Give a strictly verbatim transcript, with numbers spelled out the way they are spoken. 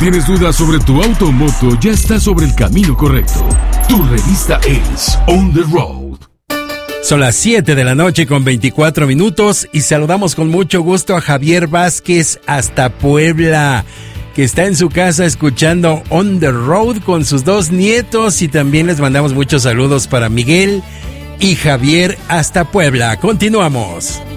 tienes dudas sobre tu auto o moto, ya estás sobre el camino correcto. Tu revista es On The Road. Son las siete de la noche con veinticuatro minutos y saludamos con mucho gusto a Javier Vázquez hasta Puebla, que está en su casa escuchando On The Road con sus dos nietos, y también les mandamos muchos saludos para Miguel y Javier hasta Puebla. Continuamos.